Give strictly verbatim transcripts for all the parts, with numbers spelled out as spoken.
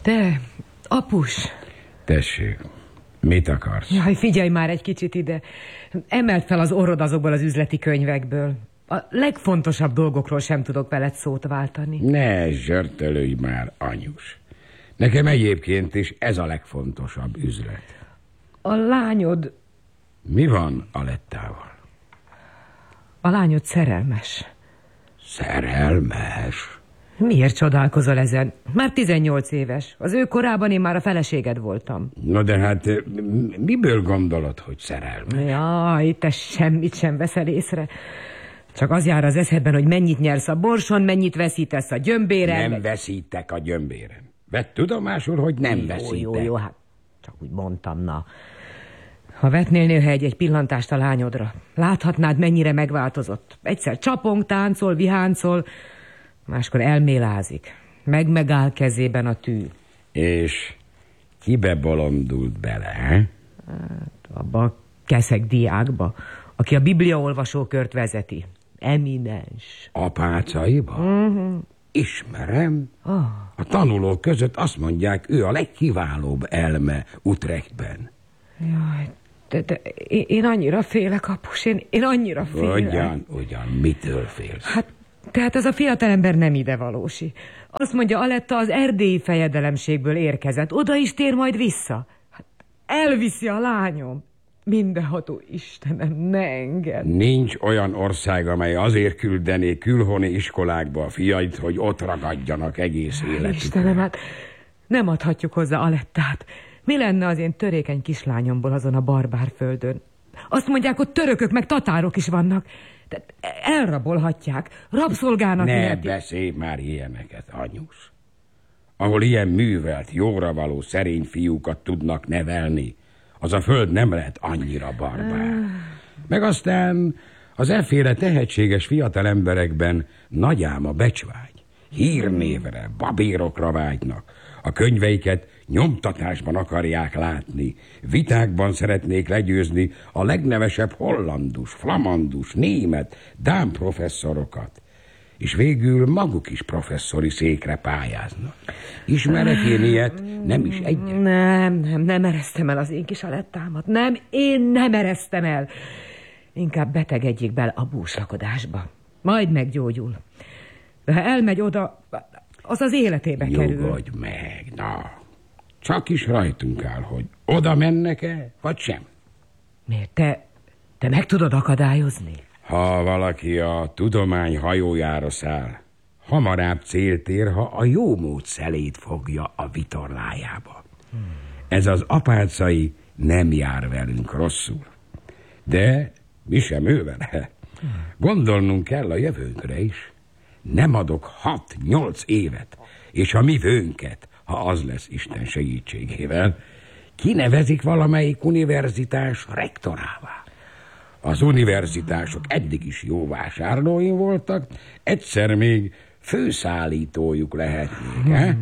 Te, apus. Tessék, mit akarsz? Jaj, figyelj már egy kicsit ide. Emeld fel az orrod azokból az üzleti könyvekből. A legfontosabb dolgokról sem tudok veled szót váltani. Ne zsörtölődj már, anyus. Nekem egyébként is ez a legfontosabb üzlet. A lányod... Mi van Alettával? A lányod szerelmes. Szerelmes? Miért csodálkozol ezen? Már tizennyolc éves. Az ő korában én már a feleséged voltam. Na de hát miből gondolod, hogy szerelmes? Jaj, te semmit sem veszel észre. Csak az jár az eszedben, hogy mennyit nyersz a borson, mennyit veszítesz a gyömbéren. Nem meg... veszítek a gyömbéren. Vedd tudomásul, hogy nem jó, veszítek. Jó, jó, hát csak úgy mondtam, na. Ha vetnél néha egy, egy pillantást a lányodra, láthatnád, mennyire megváltozott. Egyszer csapong, táncol, viháncol, máskor elmélázik. Meg-megáll kezében a tű. És kibe bolondult bele, he? Hát, abba a keszeg diákba, aki a bibliaolvasókört vezeti. Eminens. Apácaiba? Uh-huh. Ismerem. Oh. A tanulók között azt mondják, ő a legkiválóbb elme Utrechtben. Jaj, de, de én, én annyira félek, apus, én, én annyira félek. Ugyan, ugyan, mitől félsz? Hát, tehát az a fiatalember nem ide valósi. Azt mondja, Aletta az erdélyi fejedelemségből érkezett. Oda is tér majd vissza. Hát, elviszi a lányom. Mindenható Istenem, ne engedd. Nincs olyan ország, amely azért küldené külhoni iskolákba a fiait, hogy ott ragadjanak egész életükre. Istenem, hát nem adhatjuk hozzá Alettát. Mi lenne az én törékeny kislányomból azon a barbár földön? Azt mondják, hogy törökök meg tatárok is vannak. Tehát elrabolhatják, rabszolgának Ne érti. beszélj már ilyeneket, anyus. Ahol ilyen művelt, jóra való szerény fiúkat tudnak nevelni, az a föld nem lehet annyira barbár. Meg aztán az efféle tehetséges fiatal emberekben nagy ám a becsvágy. Hírnévre, babérokra vágynak. A könyveiket nyomtatásban akarják látni. Vitákban szeretnék legyőzni a legnevesebb hollandus, flamandus, német, dán professzorokat. És végül maguk is professzori székre pályáznak. Ismerek én ilyet, nem is egyet. Nem, nem, nem eresztem el az én kis Alettámat. Nem, én nem eresztem el. Inkább betegedjék bele a búslakodásba. Majd meggyógyul. De ha elmegy oda, az az életébe kerül. Nyugodj meg, na. Csak is rajtunk áll, hogy oda mennek-e, vagy sem. Miért? Te, te meg tudod akadályozni? Ha valaki a tudomány hajójára száll, hamarabb célt ér, ha a jó mód szelét fogja a vitorlájába. Hmm. Ez az apácai nem jár velünk rosszul. De mi sem ő vele. Hmm. Gondolnunk kell a jövőnkre is. Nem adok hat-nyolc évet, és a mi vőnket, ha az lesz Isten segítségével, kinevezik valamelyik univerzitás rektorává. Az univerzitások eddig is jó vásárlóim voltak, egyszer még főszállítójuk lehetnék, eh?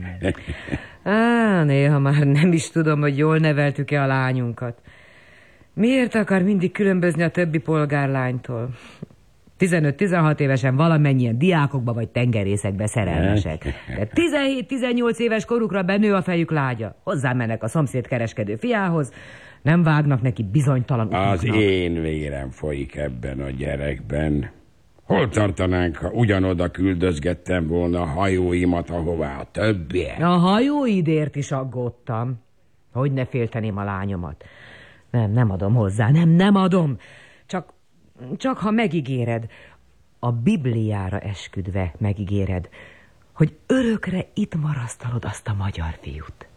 Á, néha már nem is tudom, hogy jól neveltük-e a lányunkat. Miért akar mindig különbözni a többi polgárlánytól? tizenöt-tizenhat évesen valamennyien diákokba vagy tengerészekbe szerelmesek. De tizenhét-tizennyolc éves korukra benő a fejük lágya. Hozzámennek a szomszéd kereskedő fiához, nem vágnak neki bizonytalan utaknak. Az én vérem folyik ebben a gyerekben. Hol tartanánk, ha ugyanoda küldözgettem volna a hajóimat, ahová a többiek? A hajóidért is aggódtam. Hogy ne félteném a lányomat. Nem, nem adom hozzá, nem, nem adom. Csak, csak ha megígéred, a Bibliára esküdve megígéred, hogy örökre itt marasztalod azt a magyar fiút.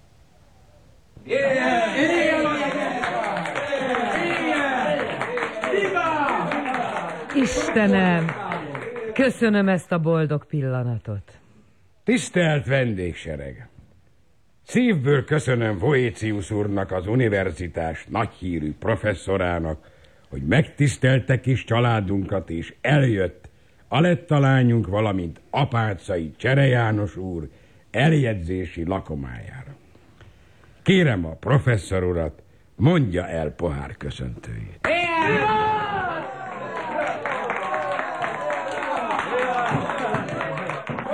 Istenem, köszönöm ezt a boldog pillanatot. Tisztelt vendégsereg! Szívből köszönöm Voécius úrnak, az univerzitás nagyhírű professzorának, hogy megtisztelte kis családunkat, és eljött Aletta lányunk, valamint apácai Csere János úr eljegyzési lakomájára. Kérem a professzor urat, mondja el pohár köszöntőjét.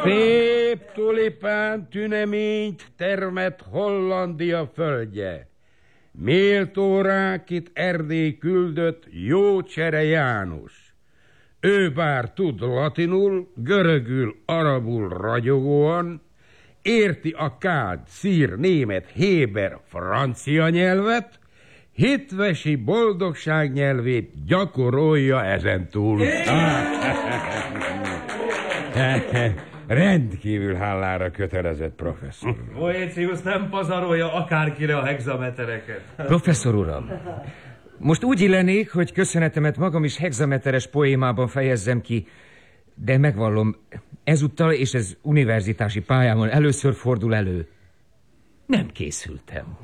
Szép tulipán tüneményt termett Hollandia földje. Méltó rákit Erdély küldött Jócsere János. Ő bár tud latinul, görögül, arabul ragyogóan, érti a kád, szír, német, héber, francia nyelvet, hitvesi boldogság nyelvét gyakorolja ezentúl. Rendkívül hálára kötelezett, professzor. Boécius nem pazarolja akárkire a hexametereket. Professzor uram, most úgy illenék, hogy köszönetemet magam is hexameteres poémában fejezzem ki, de megvallom, ezúttal és ez universitási pályámon először fordul elő. Nem készültem.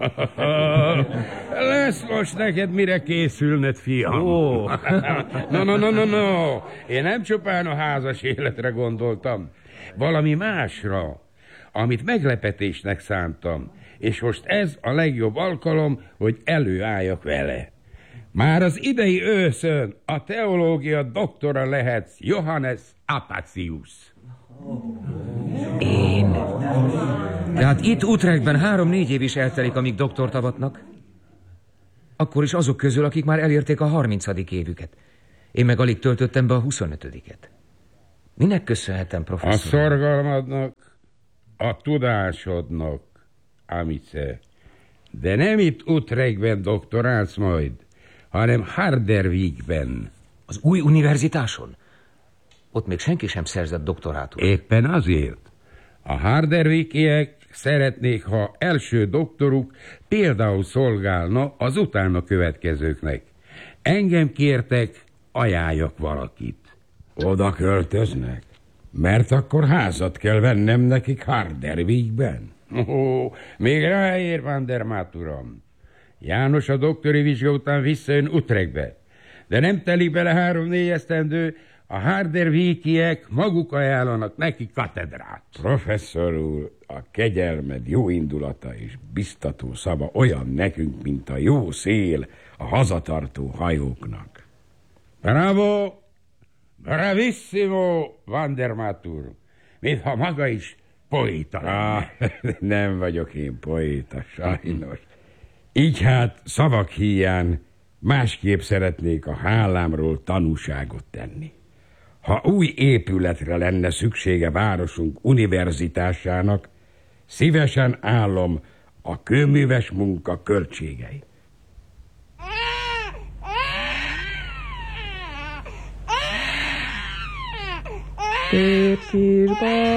Lesz most neked mire készülned, fiam. Ó. No, no, no, no, no. Én nem csupán a házas életre gondoltam. Valami másra, amit meglepetésnek szántam. És most ez a legjobb alkalom, hogy előálljak vele. Már az idei őszön a teológia doktora lehetsz, Johannes Apatius. Én? Tehát itt Utrechtben három-négy év is eltelik, amíg doktort avatnak? Akkor is azok közül, akik már elérték a harmincadik évüket. Én meg alig töltöttem be a huszonötödiket. Minek köszönhetem, professzor? A szorgalmadnak, a tudásodnak, Amice. De nem itt Utrechtben doktorálsz majd, hanem Harderwigben. Az új univerzitáson? Ott még senki sem szerzett doktorátumot. Éppen azért. A Harderwigiek szeretnék, ha első doktoruk például szolgálna az utána következőknek. Engem kértek, ajánljak valakit. Oda költöznek? Mert akkor házat kell vennem nekik Harderwigben. Ó, még ráér, Van der Maat uram. János a doktori vizsga után visszajön Utrechtbe. De nem telik bele három-négy esztendő, a Harderwigiek maguk ajánlanak neki katedrát. Professzor úr, a kegyelmed, jó indulata és biztató szava olyan nekünk, mint a jó szél a hazatartó hajóknak. Bravo! Bravissimo, Van der Maat úr! Mintha maga is poéta. Ah, nem vagyok én poéta, sajnos. Így hát szavak híján másképp szeretnék a hálámról tanúságot tenni. Ha új épületre lenne szüksége városunk univerzitásának, szívesen állom a kőműves munka költségeit. Szép kis